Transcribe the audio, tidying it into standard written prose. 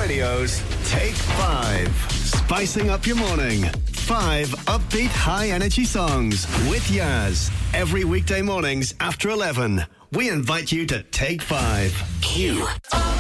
Radio's Take 5. Spicing up your morning. 5 upbeat, high-energy songs with Yaz. Every weekday mornings after 11. We invite you to Take 5. Q.